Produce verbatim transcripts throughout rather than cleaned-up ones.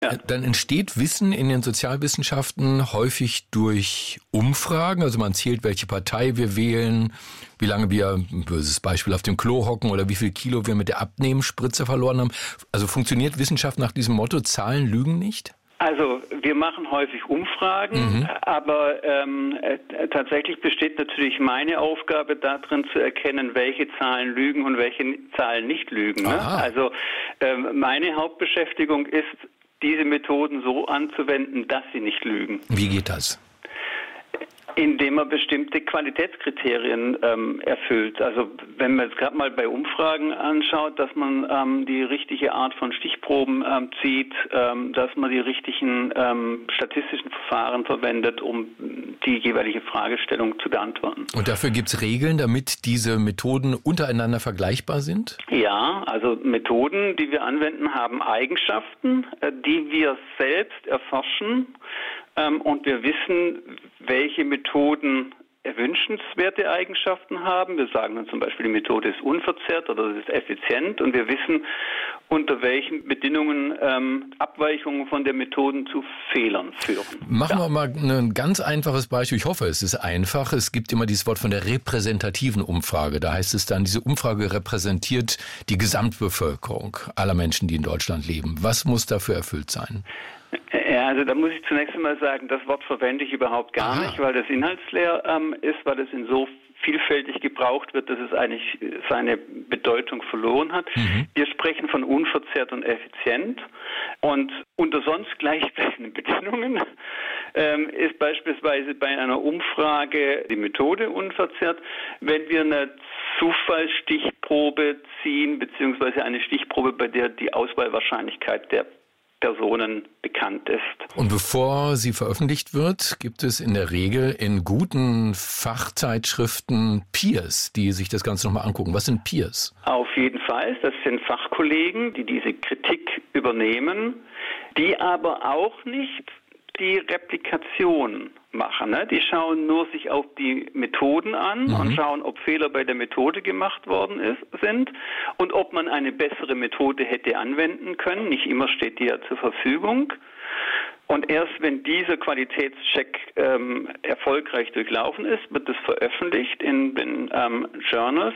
ja. Dann entsteht Wissen in den Sozialwissenschaften häufig durch Umfragen. Also man zählt, welche Partei wir wählen, wie lange wir, ein böses Beispiel, auf dem Klo hocken oder wie viel Kilo wir mit der Abnehmspritze verloren haben. Also funktioniert Wissenschaft nach diesem Motto, Zahlen lügen nicht? Also wir machen häufig Umfragen, mhm. aber ähm, äh, tatsächlich besteht natürlich meine Aufgabe darin zu erkennen, welche Zahlen lügen und welche Zahlen nicht lügen. Ne? Also ähm, meine Hauptbeschäftigung ist, diese Methoden so anzuwenden, dass sie nicht lügen. Wie geht das? Indem man bestimmte Qualitätskriterien ähm, erfüllt. Also wenn man jetzt gerade mal bei Umfragen anschaut, dass man ähm, die richtige Art von Stichproben ähm, zieht, ähm, dass man die richtigen ähm, statistischen Verfahren verwendet, um die jeweilige Fragestellung zu beantworten. Und dafür gibt es Regeln, damit diese Methoden untereinander vergleichbar sind? Ja, also Methoden, die wir anwenden, haben Eigenschaften, äh, die wir selbst erforschen. Ähm, und wir wissen, welche Methoden erwünschenswerte Eigenschaften haben. Wir sagen dann zum Beispiel, die Methode ist unverzerrt oder ist effizient und wir wissen, unter welchen Bedingungen ähm, Abweichungen von der Methoden zu Fehlern führen. Machen ja. wir mal ein ganz einfaches Beispiel. Ich hoffe, es ist einfach. Es gibt immer dieses Wort von der repräsentativen Umfrage. Da heißt es dann, diese Umfrage repräsentiert die Gesamtbevölkerung aller Menschen, die in Deutschland leben. Was muss dafür erfüllt sein? Ja, also da muss ich zunächst einmal sagen, das Wort verwende ich überhaupt gar Aha. nicht, weil das inhaltsleer ähm, ist, weil es in so vielfältig gebraucht wird, dass es eigentlich seine Bedeutung verloren hat. Mhm. Wir sprechen von unverzerrt und effizient und unter sonst gleichbleibenden Bedingungen ähm, ist beispielsweise bei einer Umfrage die Methode unverzerrt, wenn wir eine Zufallsstichprobe ziehen, beziehungsweise eine Stichprobe, bei der die Auswahlwahrscheinlichkeit der Personen bekannt ist. Und bevor sie veröffentlicht wird, gibt es in der Regel in guten Fachzeitschriften Peers, die sich das Ganze nochmal angucken. Was sind Peers? Auf jeden Fall. Das sind Fachkollegen, die diese Kritik übernehmen, die aber auch nicht die Replikation machen. Ne? Die schauen nur sich auf die Methoden an mhm. und schauen, ob Fehler bei der Methode gemacht worden ist, sind und ob man eine bessere Methode hätte anwenden können. Nicht immer steht die ja zur Verfügung. Und erst wenn dieser Qualitätscheck ähm, erfolgreich durchlaufen ist, wird es veröffentlicht in den ähm, Journals.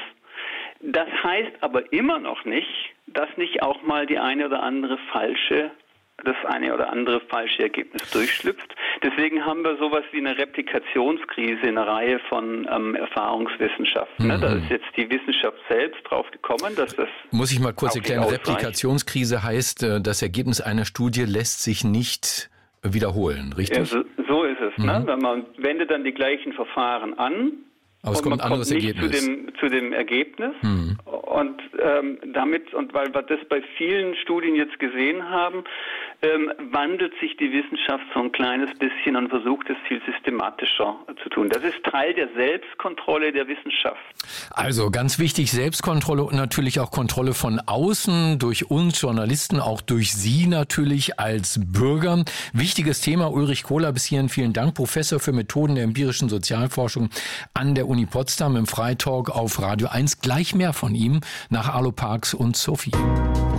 Das heißt aber immer noch nicht, dass nicht auch mal die eine oder andere falsche das eine oder andere falsche Ergebnis durchschlüpft. Deswegen haben wir sowas wie eine Replikationskrise in einer Reihe von ähm, Erfahrungswissenschaften. Mhm. Da ist jetzt die Wissenschaft selbst drauf gekommen, dass das... Muss ich mal kurz erklären, Replikationskrise heißt, das Ergebnis einer Studie lässt sich nicht wiederholen, richtig? Ja, so, so ist es. Mhm. Ne? Man wendet dann die gleichen Verfahren an, aber es kommt ein anderes nicht Ergebnis. Zu dem, zu dem Ergebnis. Hm. Und ähm, damit, und weil wir das bei vielen Studien jetzt gesehen haben, ähm, wandelt sich die Wissenschaft so ein kleines bisschen und versucht es viel systematischer zu tun. Das ist Teil der Selbstkontrolle der Wissenschaft. Also ganz wichtig, Selbstkontrolle und natürlich auch Kontrolle von außen, durch uns Journalisten, auch durch Sie natürlich als Bürger. Wichtiges Thema. Ulrich Kohler, bis hierhin vielen Dank. Professor für Methoden der empirischen Sozialforschung an der Uni Potsdam im Freitalk auf Radio eins. Gleich mehr von ihm nach Arlo Parks und Sophie.